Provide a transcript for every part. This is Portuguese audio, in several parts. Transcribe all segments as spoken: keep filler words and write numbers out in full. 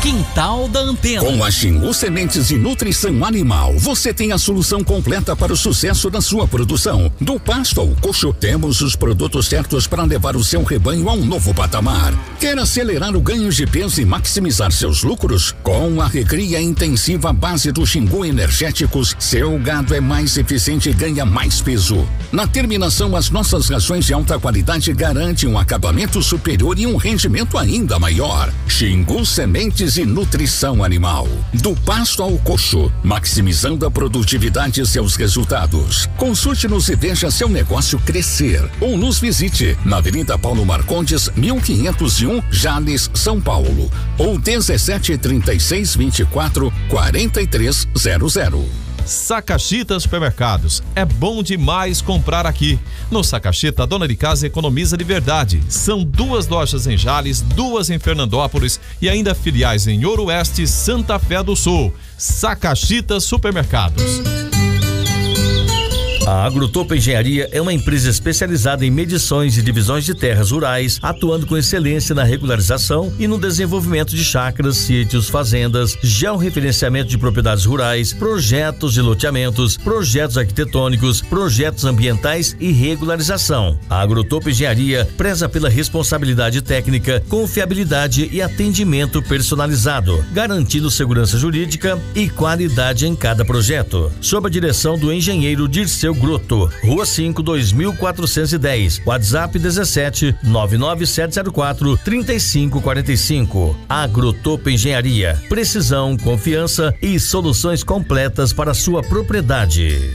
Quintal da Antena. Com a Xingu Sementes e Nutrição Animal, você tem a solução completa para o sucesso da sua produção. Do pasto ao coxo, temos os produtos certos para levar o seu rebanho a um novo patamar. Quer acelerar o ganho de peso e maximizar seus lucros? Com a recria intensiva base do Xingu Energéticos, seu gado é mais eficiente e ganha mais peso. Na terminação, as nossas rações de alta qualidade garantem um acabamento superior e um rendimento ainda maior. Xingu Sementes e Nutrição Animal. Do pasto ao coxo, maximizando a produtividade e seus resultados. Consulte-nos e veja seu negócio crescer. Ou nos visite na Avenida Paulo Marcondes, mil quinhentos e um, Jales, São Paulo. Ou dezessete, trinta e seis, vinte e quatro, quarenta e três zero zero. Sacachita Supermercados. É bom demais comprar aqui. No Sacachita, a dona de casa economiza de verdade. São duas lojas em Jales, duas em Fernandópolis e ainda filiais em Ouro Oeste e Santa Fé do Sul. Sacachita Supermercados. A Agrotopo Engenharia é uma empresa especializada em medições e divisões de terras rurais, atuando com excelência na regularização e no desenvolvimento de chácaras, sítios, fazendas, georreferenciamento de propriedades rurais, projetos de loteamentos, projetos arquitetônicos, projetos ambientais e regularização. A Agrotopo Engenharia preza pela responsabilidade técnica, confiabilidade e atendimento personalizado, garantindo segurança jurídica e qualidade em cada projeto. Sob a direção do engenheiro Dirceu Grotto, Rua cinco, dois mil quatrocentos e dez, WhatsApp dezessete, nove nove sete zero quatro, três cinco quatro cinco. Agrotopo Engenharia, precisão, confiança e soluções completas para a sua propriedade.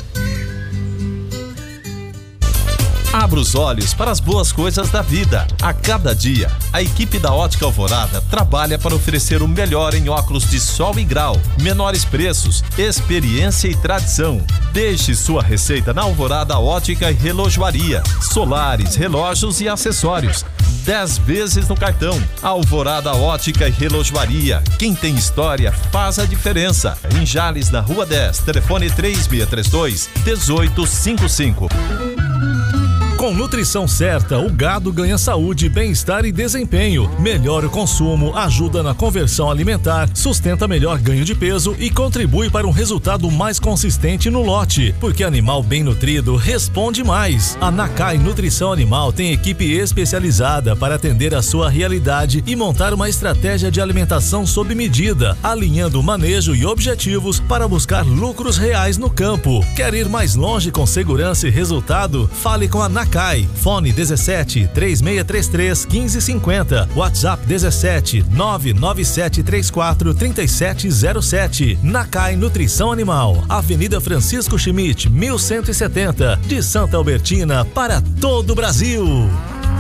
Abra os olhos para as boas coisas da vida. A cada dia, a equipe da Ótica Alvorada trabalha para oferecer o melhor em óculos de sol e grau, menores preços, experiência e tradição. Deixe sua receita na Alvorada Ótica e Relojoaria, solares, relógios e acessórios. Dez vezes no cartão. Alvorada Ótica e Relojoaria. Quem tem história faz a diferença. Em Jales, na Rua dez, telefone três seis três dois, um oito cinco cinco. Com nutrição certa, o gado ganha saúde, bem-estar e desempenho. Melhora o consumo, ajuda na conversão alimentar, sustenta melhor ganho de peso e contribui para um resultado mais consistente no lote. Porque animal bem nutrido responde mais. A Nakai Nutrição Animal tem equipe especializada para atender a sua realidade e montar uma estratégia de alimentação sob medida, alinhando o manejo e objetivos para buscar lucros reais no campo. Quer ir mais longe com segurança e resultado? Fale com a Nakai. Fone dezessete, três seis três três, um cinco cinco zero, WhatsApp dezessete, nove nove sete três quatro, três sete zero sete. Nakai Nutrição Animal, Avenida Francisco Schmidt, mil cento e setenta, de Santa Albertina para todo o Brasil.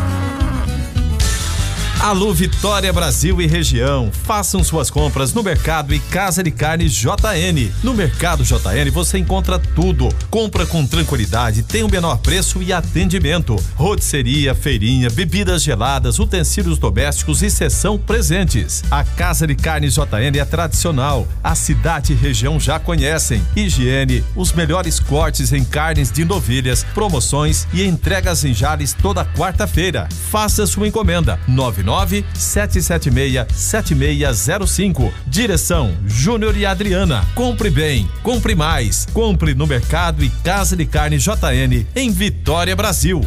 Alô Vitória Brasil e região, façam suas compras no Mercado e Casa de Carnes J N. No Mercado J N você encontra tudo, compra com tranquilidade, tem o menor preço e atendimento. Rotisseria, feirinha, bebidas geladas, utensílios domésticos e seção presentes. A Casa de Carnes J N é tradicional, a cidade e região já conhecem. Higiene, os melhores cortes em carnes de novilhas, promoções e entregas em Jales toda quarta-feira. Faça sua encomenda, nove nove sete sete seis sete seis zero cinco. Direção Júnior e Adriana. Compre bem, compre mais. Compre no Mercado e Casa de Carne J N em Vitória, Brasil.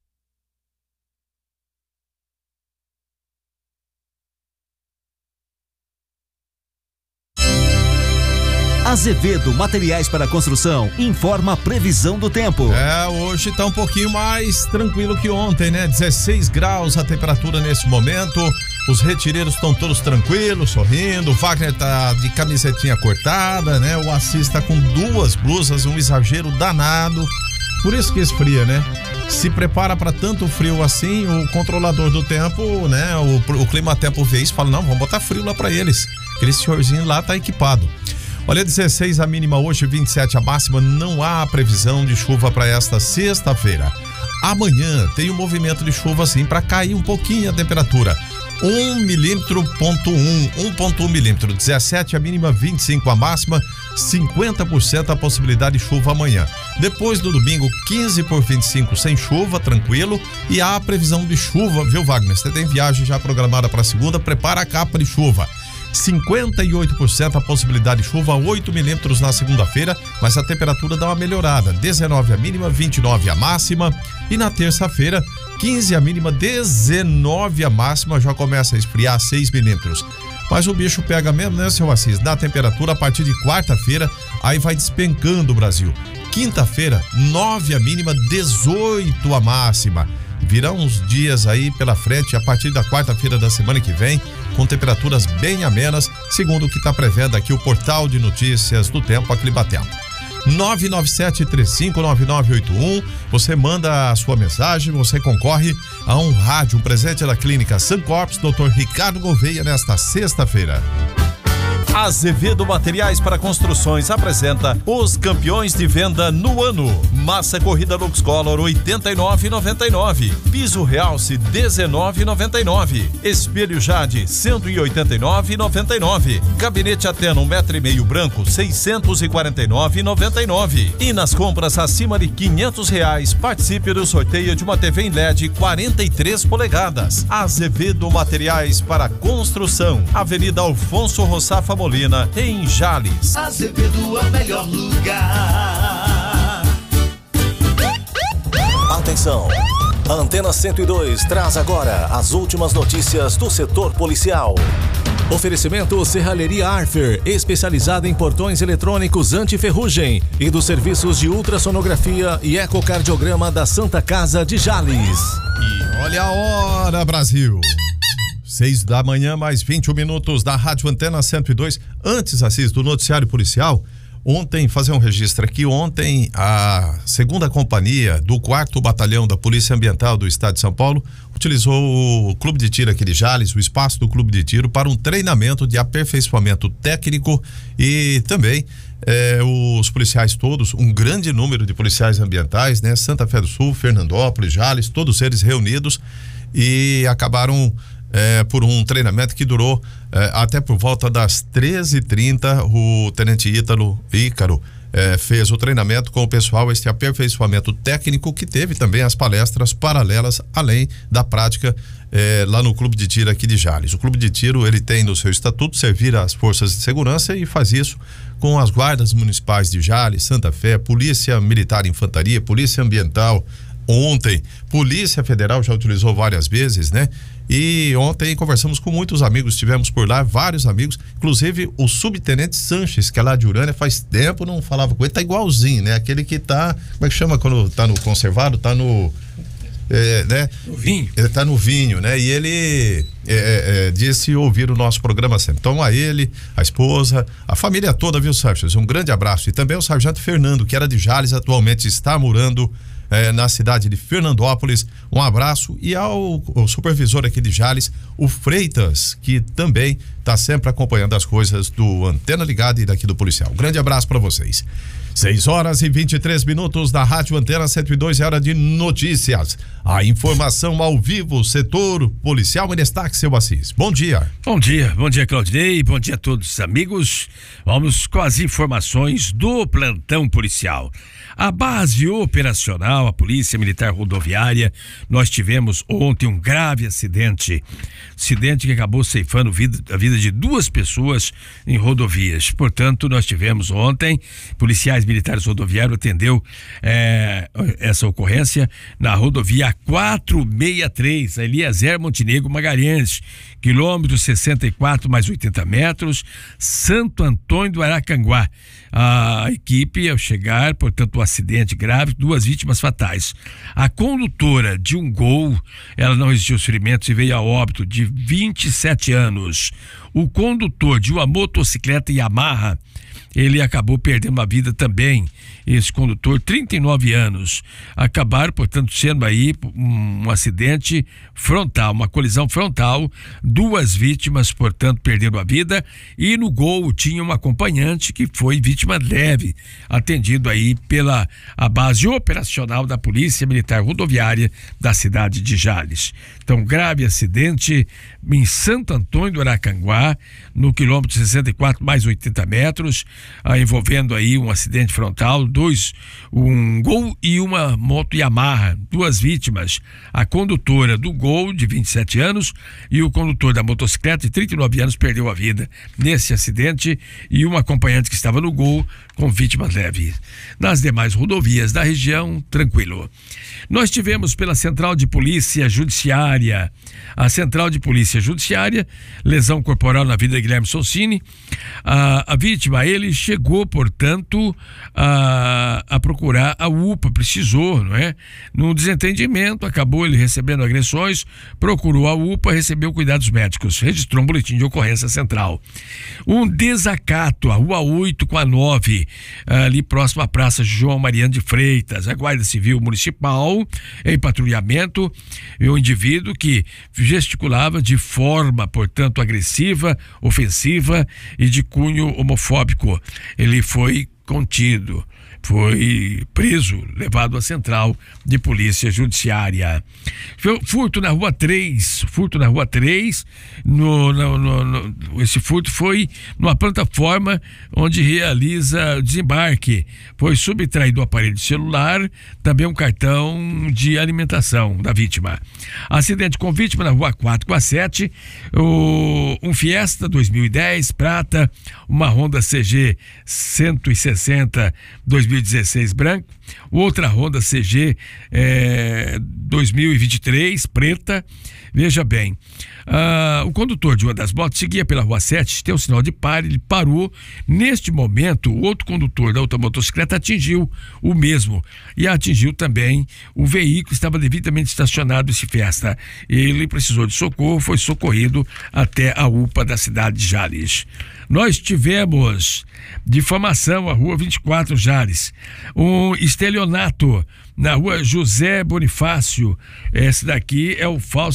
Azevedo Materiais para Construção informa a previsão do tempo. É, hoje tá um pouquinho mais tranquilo que ontem, né? dezesseis graus a temperatura nesse momento. Os retireiros estão todos tranquilos, sorrindo. O Wagner tá de camisetinha cortada, né? O Assis tá com duas blusas, um exagero danado. Por isso que esfria, né? Se prepara para tanto frio assim, o controlador do tempo, né? O, o Climatempo vê isso e fala: não, vamos botar frio lá para eles. Aquele senhorzinho lá tá equipado. Olha, dezesseis a mínima hoje, vinte e sete a máxima. Não há previsão de chuva para esta sexta-feira. Amanhã tem um movimento de chuva assim para cair um pouquinho a temperatura. um milímetro ponto um, um ponto um milímetro. dezessete a mínima, vinte e cinco a máxima. cinquenta por cento a possibilidade de chuva amanhã. Depois do domingo, quinze por vinte e cinco sem chuva, tranquilo. E há a previsão de chuva, viu, Wagner? Você tem viagem já programada para segunda, prepara a capa de chuva. cinquenta e oito por cento a possibilidade de chuva, oito milímetros na segunda-feira, mas a temperatura dá uma melhorada, dezenove a mínima, vinte e nove a máxima, e na terça-feira, quinze a mínima, dezenove a máxima, já começa a esfriar, seis milímetros. Mas o bicho pega mesmo, né, seu Assis? Da temperatura a partir de quarta-feira, aí vai despencando o Brasil. Quinta-feira, nove a mínima, dezoito a máxima. Virão uns dias aí pela frente, a partir da quarta-feira da semana que vem, com temperaturas bem amenas, segundo o que está prevendo aqui o portal de notícias do tempo, a Climatempo. nove nove sete três cinco nove nove oito um, você manda a sua mensagem, você concorre a um rádio, um presente da Clínica Suncorps, doutor Ricardo Gouveia, nesta sexta-feira. Azevedo Materiais para Construções apresenta os campeões de venda no ano. Massa corrida Lux Color oitenta e nove reais e noventa e nove centavos. Piso Realce dezenove reais e noventa e nove centavos. Espelho Jade cento e oitenta e nove reais e noventa e nove centavos. Gabinete Atena um metro e meio branco seiscentos e quarenta e nove reais e noventa e nove centavos. E nas compras acima de quinhentos reais, participe do sorteio de uma T V em L E D quarenta e três polegadas. Azevedo Materiais para Construção. Avenida Alfonso Roçafa Molina, em Jales. Azevedo é o melhor lugar. Atenção! A Antena cento e dois traz agora as últimas notícias do setor policial. Oferecimento Serralheria Arfer, especializada em portões eletrônicos anti-ferrugem, e dos serviços de ultrassonografia e ecocardiograma da Santa Casa de Jales. E olha a hora, Brasil! Seis da manhã, mais vinte e um minutos da Rádio Antena cento e dois. Antes, Assis, do noticiário policial, ontem, fazer um registro aqui, ontem a segunda companhia do quarto batalhão da Polícia Ambiental do Estado de São Paulo utilizou o Clube de Tiro aqui de Jales, o espaço do Clube de Tiro, para um treinamento de aperfeiçoamento técnico e também eh, os policiais todos, um grande número de policiais ambientais, né? Santa Fé do Sul, Fernandópolis, Jales, todos eles reunidos e acabaram É, por um treinamento que durou é, até por volta das treze e trinta. O tenente Ítalo Ícaro é, fez o treinamento com o pessoal, este aperfeiçoamento técnico, que teve também as palestras paralelas, além da prática é, lá no Clube de Tiro aqui de Jales. O Clube de Tiro, ele tem no seu estatuto servir às forças de segurança e faz isso com as guardas municipais de Jales, Santa Fé, Polícia Militar e Infantaria, Polícia Ambiental. Ontem, Polícia Federal já utilizou várias vezes, né? E ontem conversamos com muitos amigos, estivemos por lá, vários amigos, inclusive o subtenente Sanches, que é lá de Urânia, faz tempo não falava com ele, tá igualzinho, né? Aquele que tá, como é que chama quando tá no conservado? Tá no... É, né? No vinho. Ele tá no vinho, né? E ele é, é, disse ouvir o nosso programa sempre. Então, a ele, a esposa, a família toda, viu, Sanches? Um grande abraço. E também o sargento Fernando, que era de Jales, atualmente está morando É, na cidade de Fernandópolis. Um abraço. E ao, ao supervisor aqui de Jales, o Freitas, que também está sempre acompanhando as coisas do Antena Ligada e daqui do policial. Um grande abraço para vocês. seis horas e vinte e três minutos da Rádio Antena cento e dois, é hora de notícias. A informação ao vivo, setor policial em destaque, seu Assis. Bom dia. Bom dia, bom dia, Claudinei, bom dia a todos os amigos. Vamos com as informações do plantão policial. A base operacional, a Polícia Militar Rodoviária, nós tivemos ontem um grave acidente, acidente que acabou ceifando vida, a vida de duas pessoas em rodovias. Portanto, nós tivemos ontem, policiais militares rodoviários atendeu é, essa ocorrência na rodovia quatrocentos e sessenta e três, Eliezer Montenegro Magalhães, quilômetro sessenta e quatro mais oitenta metros, Santo Antônio do Aracanguá. A equipe, ao chegar, portanto, um acidente grave, duas vítimas fatais. A condutora de um Gol, ela não resistiu aos ferimentos e veio a óbito, de vinte e sete anos. O condutor de uma motocicleta Yamaha, ele acabou perdendo a vida também. Esse condutor, trinta e nove anos, acabaram, portanto, sendo aí um, um acidente frontal, uma colisão frontal, duas vítimas, portanto, perderam a vida, e no Gol tinha um acompanhante que foi vítima leve, atendido aí pela a base operacional da Polícia Militar Rodoviária da cidade de Jales. Então, grave acidente em Santo Antônio do Aracanguá, no quilômetro sessenta e quatro mais oitenta metros, ah, envolvendo aí um acidente frontal, dois, um Gol e uma moto Yamaha, duas vítimas, a condutora do Gol, de vinte e sete anos, e o condutor da motocicleta, de trinta e nove anos, perdeu a vida nesse acidente, e uma acompanhante que estava no Gol com vítimas leves. Nas demais rodovias da região, tranquilo. Nós tivemos pela Central de Polícia Judiciária, a Central de Polícia Judiciária, lesão corporal na vida de Guilherme Sonsini. A, a vítima, ele chegou, portanto, a, a procurar a U P A, precisou, não é? Num desentendimento, acabou ele recebendo agressões, procurou a U P A, recebeu cuidados médicos, registrou um boletim de ocorrência central. Um desacato, a Rua oito com a nove, ali próximo à Praça João Mariano de Freitas, a Guarda Civil Municipal, em patrulhamento, e um indivíduo que gesticulava de forma, portanto, agressiva, ofensiva e de cunho homofóbico. Ele foi contido, foi preso, levado à Central de Polícia Judiciária. Furto na Rua três, furto na Rua três, no, no, no, no, esse furto foi numa plataforma onde realiza desembarque. Foi subtraído o aparelho celular, também um cartão de alimentação da vítima. Acidente com vítima na Rua quatro com a sete, o, um Fiesta dois mil e dez, prata, uma Honda C G cento e sessenta dois mil e dezesseis branco, outra Honda C G é, dois mil e vinte e três preta. Veja bem, uh, o condutor de uma das motos seguia pela Rua sete, tem um sinal de pare, ele parou. Neste momento, o outro condutor da outra motocicleta atingiu o mesmo e atingiu também o veículo que estava devidamente estacionado, esse Fiesta. Ele precisou de socorro, foi socorrido até a U P A da cidade de Jales. Nós tivemos difamação à Rua vinte e quatro, Jales, um estelionato na Rua José Bonifácio. Esse daqui é o falso